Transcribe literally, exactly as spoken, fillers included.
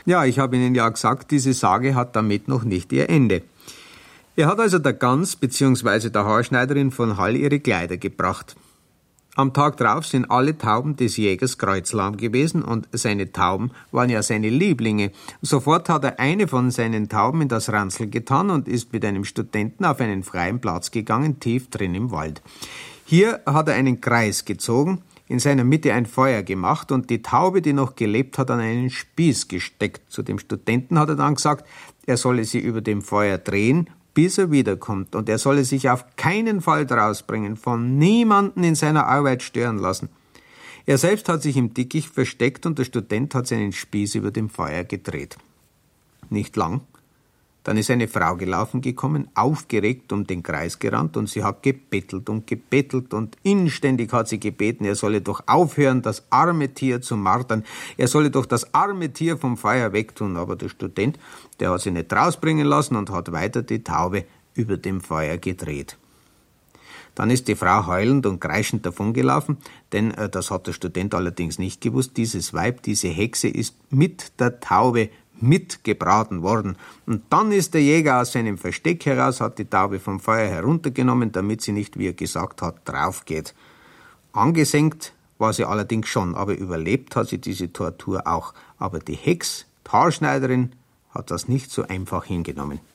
Ja, ich habe Ihnen ja gesagt, diese Sage hat damit noch nicht ihr Ende. Er hat also der Gans bzw. der Haarschneiderin von Hall ihre Kleider gebracht. Am Tag drauf sind alle Tauben des Jägers kreuzlahm gewesen und seine Tauben waren ja seine Lieblinge. Sofort hat er eine von seinen Tauben in das Ranzel getan und ist mit einem Studenten auf einen freien Platz gegangen, tief drin im Wald. Hier hat er einen Kreis gezogen, in seiner Mitte ein Feuer gemacht und die Taube, die noch gelebt hat, an einen Spieß gesteckt. Zu dem Studenten hat er dann gesagt, er solle sie über dem Feuer drehen, bis er wiederkommt, und er solle sich auf keinen Fall draus bringen, von niemanden in seiner Arbeit stören lassen. Er selbst hat sich im Dickicht versteckt und der Student hat seinen Spieß über dem Feuer gedreht. Nicht lang, dann ist eine Frau gelaufen gekommen, aufgeregt um den Kreis gerannt, und sie hat gebettelt und gebettelt und inständig hat sie gebeten, er solle doch aufhören, das arme Tier zu martern, er solle doch das arme Tier vom Feuer wegtun. Aber der Student, der hat sie nicht rausbringen lassen und hat weiter die Taube über dem Feuer gedreht. Dann ist die Frau heulend und kreischend davongelaufen, denn äh, das hat der Student allerdings nicht gewusst, dieses Weib, diese Hexe ist mit der Taube mitgebraten worden. Und dann ist der Jäger aus seinem Versteck heraus, hat die Taube vom Feuer heruntergenommen, damit sie nicht, wie er gesagt hat, draufgeht. Angesenkt war sie allerdings schon, aber überlebt hat sie diese Tortur auch. Aber die Hex, die Haarschneiderin, hat das nicht so einfach hingenommen.